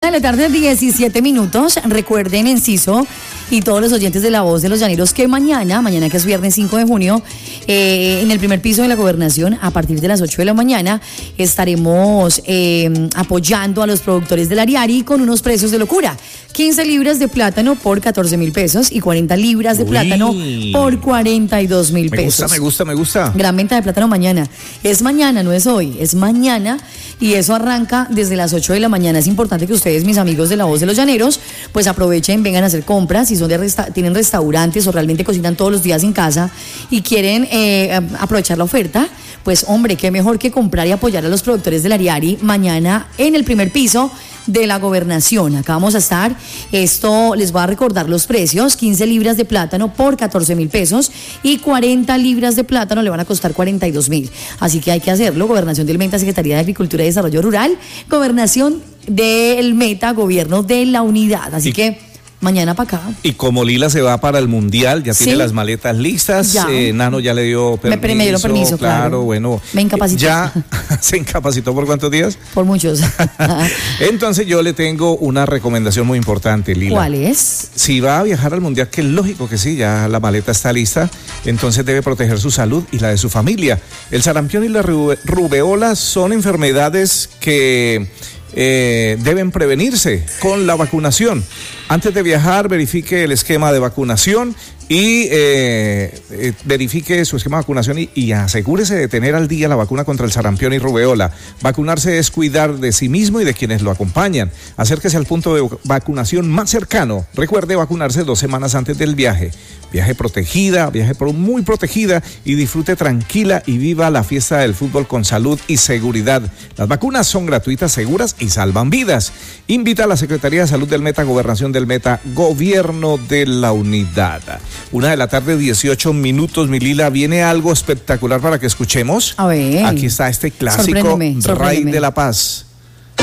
de la tarde, 17 minutos. Recuerden, Enciso y todos los oyentes de La Voz de los Llaneros, que mañana que es viernes 5 de junio, en el primer piso de la Gobernación, a partir de las 8 de la mañana, estaremos apoyando a los productores del Ariari con unos precios de locura. 15 libras de plátano por 14.000 pesos y 40 libras de plátano por 42.000 pesos. Me gusta. Gran venta de plátano mañana. Es mañana, no es hoy, es mañana, y eso arranca desde las 8 de la mañana. Es importante que ustedes, mis amigos de La Voz de los Llaneros, pues aprovechen, vengan a hacer compras. Si son tienen restaurantes o realmente cocinan todos los días en casa y quieren aprovechar la oferta, pues hombre, qué mejor que comprar y apoyar a los productores del Ariari mañana en el primer piso de la Gobernación. Acá vamos a estar. Esto les va a recordar los precios: 15 libras de plátano por 14.000 pesos y 40 libras de plátano le van a costar 42.000. Así que hay que hacerlo. Gobernación del Meta, Secretaría de Agricultura y Desarrollo Rural, Gobernación del Meta, Gobierno de la Unidad. Así que mañana para acá. Y como Lila se va para el Mundial, ya tiene las maletas listas. Nano ya le dio permiso. Me dio permiso, claro. Bueno. Me incapacitó. ¿Ya se incapacitó por cuántos días? Por muchos. Entonces yo le tengo una recomendación muy importante, Lila. ¿Cuál es? Si va a viajar al Mundial, que es lógico que sí, ya la maleta está lista, entonces debe proteger su salud y la de su familia. El sarampión y la rubeola son enfermedades que deben prevenirse con la vacunación. Antes de viajar, verifique el esquema de vacunación y verifique su esquema de vacunación y asegúrese de tener al día la vacuna contra el sarampión y rubeola. Vacunarse es cuidar de sí mismo y de quienes lo acompañan. Acérquese al punto de vacunación más cercano. Recuerde vacunarse 2 semanas antes del viaje. Viaje muy protegida y disfrute tranquila y viva la fiesta del fútbol con salud y seguridad. Las vacunas son gratuitas, seguras y salvan vidas. Invita a la Secretaría de Salud del Meta, Gobernación del Meta, Gobierno de la Unidad. 1 de la tarde, 18 minutos, mi Lila. Viene algo espectacular para que escuchemos. A ver. Aquí está este clásico, Sorpréndeme. Rey de la Paz.